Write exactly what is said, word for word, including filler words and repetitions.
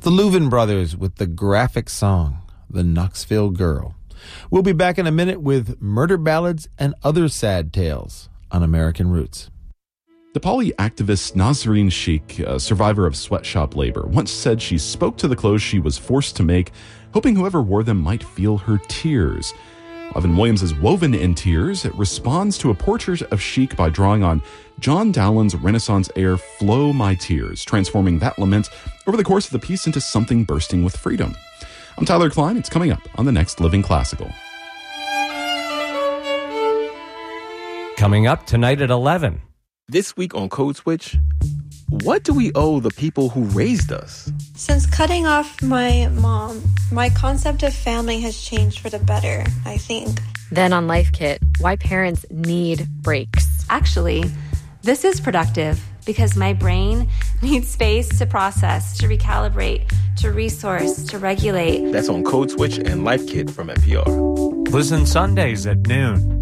the Louvin Brothers with the graphic song, The Knoxville Girl. We'll be back in a minute with murder ballads and other sad tales on American Roots. Nepali activist Nazreen Sheikh, a survivor of sweatshop labor, once said she spoke to the clothes she was forced to make, hoping whoever wore them might feel her tears. Evan Williams' Woven in Tears responds to a portrait of Sheikh by drawing on John Dowland's Renaissance air Flow My Tears, transforming that lament over the course of the piece into something bursting with freedom. I'm Tyler Klein. It's coming up on the next Living Classical. Coming up tonight at eleven. This week on Code Switch, what do we owe the people who raised us? Since cutting off my mom, my concept of family has changed for the better, I think. Then on Life Kit, why parents need breaks. Actually, this is productive because my brain needs space to process, to recalibrate, to resource, to regulate. That's on Code Switch and Life Kit from N P R. Listen Sundays at noon.